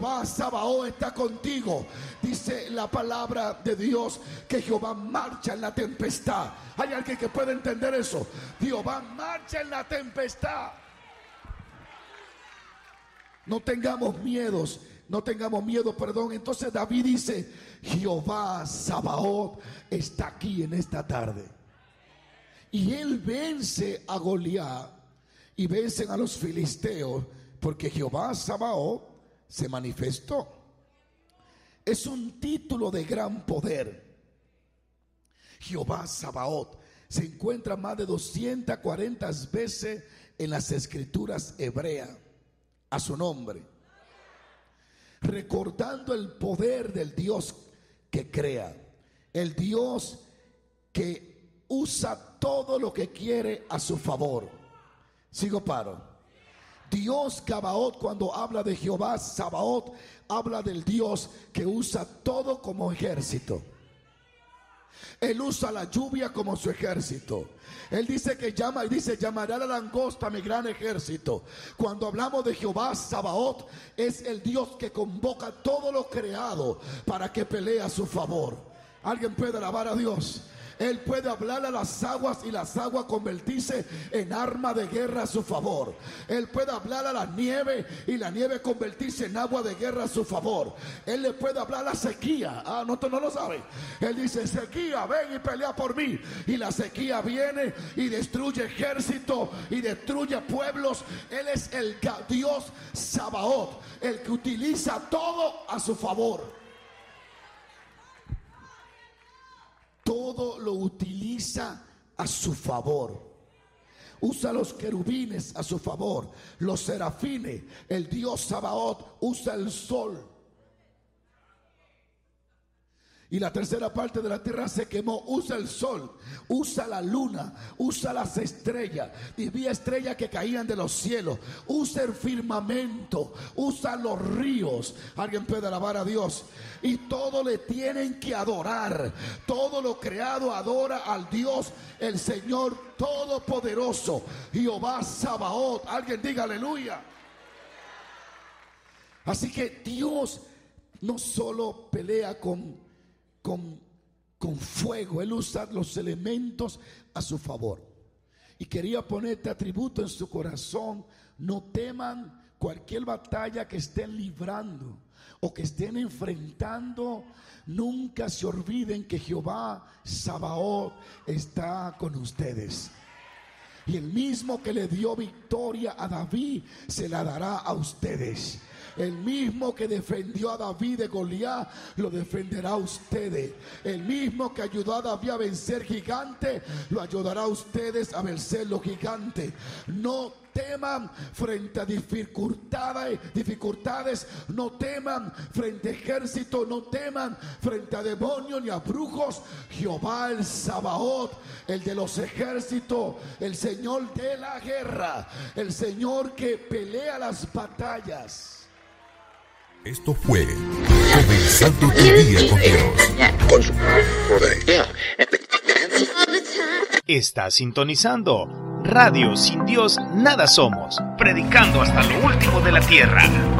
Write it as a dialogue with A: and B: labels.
A: Jehová Sabaoth está contigo. Dice la palabra de Dios que Jehová marcha en la tempestad. ¿Hay alguien que pueda entender eso? Jehová marcha en la tempestad. No tengamos miedo. Entonces David dice: Jehová Sabaoth está aquí en esta tarde. Y él vence a Goliat y vencen a los filisteos, porque Jehová Sabaoth se manifestó. Es un título de gran poder. Jehová Sabaoth se encuentra más de 240 veces en las escrituras hebreas a su nombre, recordando el poder del Dios que crea, el Dios que usa todo lo que quiere a su favor. Sigo paro. Dios Gabaot, cuando habla de Jehová Sabaoth, habla del Dios que usa todo como ejército. Él usa la lluvia como su ejército. Él dice que llama y dice: llamaré a la langosta mi gran ejército. Cuando hablamos de Jehová Sabaoth, es el Dios que convoca todo lo creado para que pelee a su favor. ¿Alguien puede alabar a Dios? Él puede hablar a las aguas y las aguas convertirse en arma de guerra a su favor. Él puede hablar a la nieve y la nieve convertirse en agua de guerra a su favor. Él le puede hablar a la sequía. No lo sabe. Él dice: sequía, ven y pelea por mí. Y la sequía viene y destruye ejércitos y destruye pueblos. Él es el Dios Sabaoth, el que utiliza todo a su favor. Todo lo utiliza a su favor. Usa los querubines a su favor, los serafines. El Dios Sabaoth usa el sol. Y la tercera parte de la tierra se quemó. Usa el sol, usa la luna, usa las estrellas. Y vi estrellas que caían de los cielos. Usa el firmamento, usa los ríos. Alguien puede alabar a Dios. Y todo le tienen que adorar. Todo lo creado adora al Dios, el Señor Todopoderoso, Jehová Sabaoth. Alguien diga aleluya. Así que Dios no solo pelea con fuego. Él usa los elementos a su favor. Y quería ponerte atributo en su corazón: no teman cualquier batalla que estén librando o que estén enfrentando. Nunca se olviden que Jehová Sabaoth está con ustedes. Y el mismo que le dio victoria a David se la dará a ustedes. El mismo que defendió a David de Goliat lo defenderá a ustedes. El mismo que ayudó a David a vencer gigantes lo ayudará a ustedes a vencer los gigantes. No teman frente a dificultades, no teman frente a ejércitos, no teman frente a demonios ni a brujos. Jehová el Sabaoth, el de los ejércitos, el Señor de la guerra, el Señor que pelea las batallas.
B: Esto fue Comenzando tu Día con Dios.
C: Está sintonizando Radio Sin Dios Nada Somos, predicando hasta lo último de la tierra.